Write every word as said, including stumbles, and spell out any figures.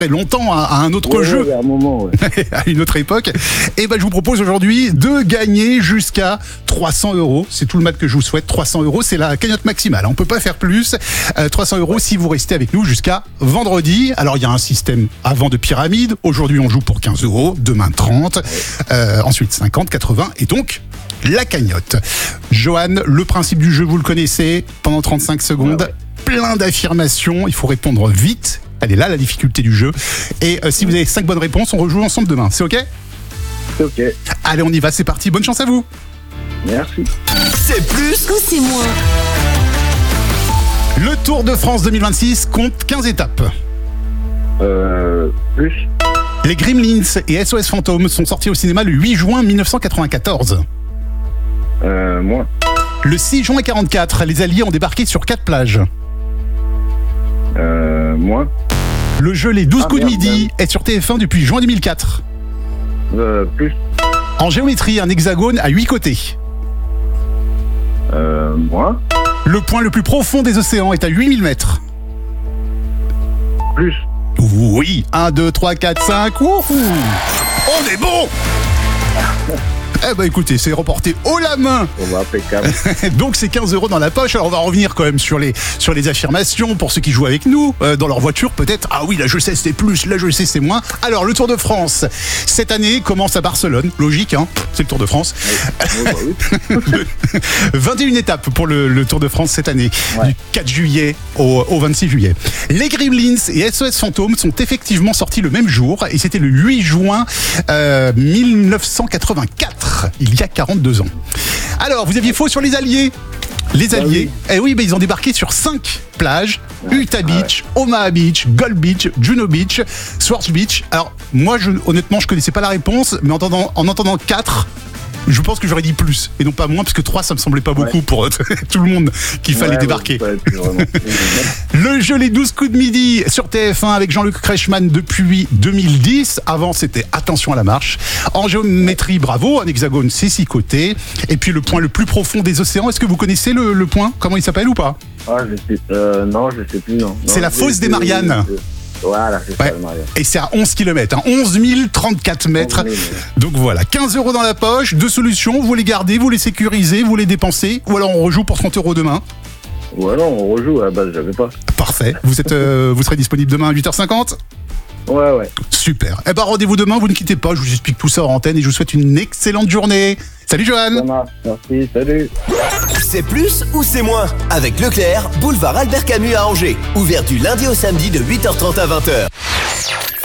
longtemps à, à un autre Ouais, jeu, ouais, à un moment, ouais. à une autre époque. Et ben je vous propose aujourd'hui de gagner jusqu'à trois cents euros. C'est tout le mat que je vous souhaite. trois cents euros, c'est la cagnotte maximale. On peut pas faire plus. Euh, trois cents euros si vous restez avec nous jusqu'à vendredi. Alors il y a un système avant de pyramide. Aujourd'hui on joue pour quinze euros, demain trente, euh, ensuite cinquante, quatre-vingts et donc la cagnotte. Johan, le principe du jeu vous le connaissez. Pendant trente-cinq secondes, Ouais, ouais. plein d'affirmations. Il faut répondre vite. Elle est là la difficulté du jeu. Et euh, si vous avez cinq bonnes réponses, on rejoue ensemble demain. C'est ok ? C'est ok. Allez, on y va, c'est parti. Bonne chance à vous. Merci. C'est plus Ou c'est moins. Le Tour de France deux mille vingt-six compte quinze étapes. Euh, plus. Les Gremlins et S O S Fantôme sont sortis au cinéma le huit juin mille neuf cent quatre-vingt-quatorze. Euh, moins. Le six juin quarante-quatre, les Alliés ont débarqué sur quatre plages. Euh, moins. Le jeu Les douze Ah, coups de merde, midi est sur T F un depuis juin deux mille quatre. Euh, plus. En géométrie, un hexagone a huit côtés. Euh, moins. Le point le plus profond des océans est à huit mille mètres. Plus. Oui, un, deux, trois, quatre, cinq. Wouhou! On est bon! Eh ben écoutez, c'est reporté haut la main. On va impeccable. Donc c'est quinze euros dans la poche. Alors on va revenir quand même sur les, sur les affirmations pour ceux qui jouent avec nous, euh, dans leur voiture peut-être. Ah oui, là je sais c'est plus, là je sais c'est moins. Alors le Tour de France, cette année commence à Barcelone. Logique, hein, c'est le Tour de France. Oh, bah oui. vingt et une étapes pour le, le Tour de France cette année, Ouais. du quatre juillet au, au vingt-six juillet. Les Gremlins et S O S Fantôme sont effectivement sortis le même jour et c'était le huit juin euh, mille neuf cent quatre-vingt-quatre, il y a quarante-deux ans. Alors, vous aviez faux sur les Alliés. Les Bah Alliés, eh oui, bah, ils ont débarqué sur cinq plages. Utah Beach, Omaha Beach, Gold Beach, Juno Beach, Swartz Beach. Alors, moi, je, honnêtement, je connaissais pas la réponse, mais en entendant, en entendant quatre, je pense que j'aurais dit plus et non pas moins parce que trois ça me semblait pas beaucoup Ouais. pour euh, tout le monde qu'il fallait Ouais, débarquer. ouais, ouais, vraiment. Le jeu Les douze coups de midi sur T F un avec Jean-Luc Reichmann depuis deux mille dix. Avant c'était Attention à la marche. En géométrie, bravo, un hexagone c'est six côtés. Et puis le point le plus profond des océans, est-ce que vous connaissez le, le point? Comment il s'appelle ou pas? Ah, je sais. Euh, non, je sais plus, non. C'est Non, la je- fosse des je- Mariannes. je- Voilà, c'est Ouais. ça, le Marianne. Et c'est à onze kilomètres, hein, onze mille trente-quatre mètres. onze mille, Donc voilà, quinze euros dans la poche, deux solutions, vous les gardez, vous les sécurisez, vous les dépensez, ou alors on rejoue pour trente euros demain. Ouais, non, on rejoue, à la base, j'avais pas. Parfait. Vous êtes, euh, vous serez disponible demain à huit heures cinquante? Ouais, ouais. Super. Eh ben rendez-vous demain, vous ne quittez pas, je vous explique tout ça en antenne et je vous souhaite une excellente journée. Salut Ça Johan. marche, merci, salut. C'est plus ou c'est moins avec Leclerc, boulevard Albert Camus à Angers. Ouvert du lundi au samedi de huit heures trente à vingt heures.